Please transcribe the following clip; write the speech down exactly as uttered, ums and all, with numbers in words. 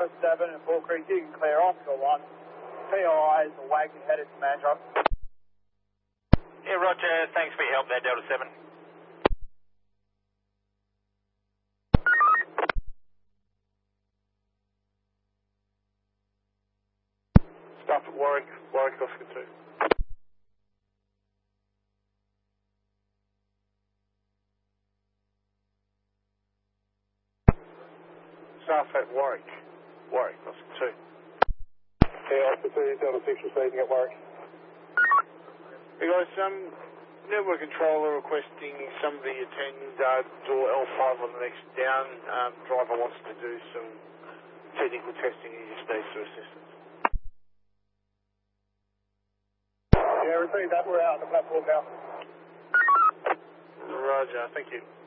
Delta seven and Bull Creek, you can clear Oscar one. P O I is a wagon headed to Mandurah. Yeah, roger. Thanks for your help there, Delta seven. Staff at Warwick, Warwick Oscar two. Staff at Warwick, Warwick Oscar two. Yeah, Oscar two, Delta six receiving at Warwick. Hey guys, um, network controller requesting somebody attend uh, door L five on the next down. Um, driver wants to do some technical testing and just needs for assistance. Yeah, repeat that, we're out on the platform now. Roger, thank you.